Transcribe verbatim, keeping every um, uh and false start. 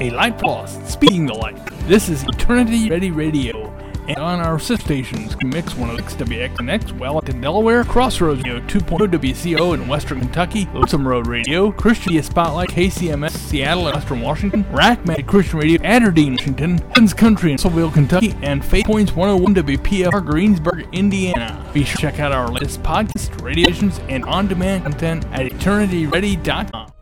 a light plus, speeding the light. This is Eternity Ready Radio. And on our sister stations, Mix one oh six W X N X, Wellington, Delaware, Crossroads Radio two point oh W C O in Western Kentucky, Lonesome Road Radio, Christian Spotlight, K C M S, Seattle and Western Washington, Rackman Christian Radio, Aberdeen, Washington, Friends Country in Russellville, Kentucky, and Faith Points one oh one W P F R, Greensburg, Indiana. Be sure to check out our latest podcast, radio stations, and on-demand content at eternity ready dot com.